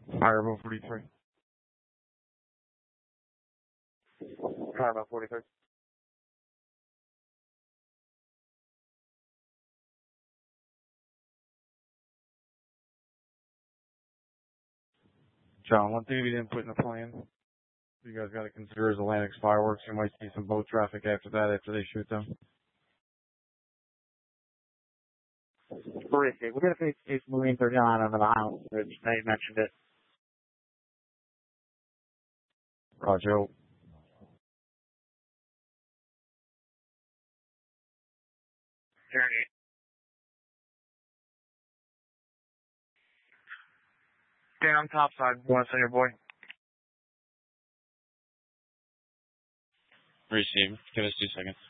Fireball 43. Fireball 43. John, one thing we didn't put in the plan, you guys got to consider is Atlantic's fireworks. You might see some boat traffic after that, after they shoot them. Horrific. We're going to face Marine 39 under the Highland Bridge. They mentioned it. Roger. Down topside. Want to send your boy? Receive. Give us 2 seconds.